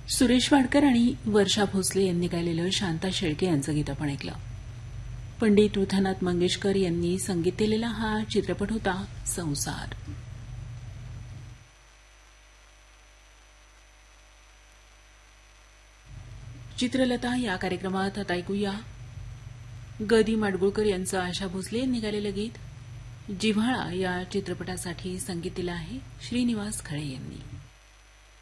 सुरेश वाडकर आणि वर्षा भोसले यांनी गायलेलं शांता शेळके यांचं गीत आपण ऐकलं. पंडित पृथ्वीनाथ मंगेशकर यांनी संगीत दिलेला हा चित्रपट होता संसार. चित्रलता या कार्यक्रमात आता ऐकूया गदी माडगुळकर यांचं आशा भोसले यांनी गायलेलं गीत. जिव्हाळा या चित्रपटासाठी संगीत दिलं आहे श्रीनिवास खळे यांनी.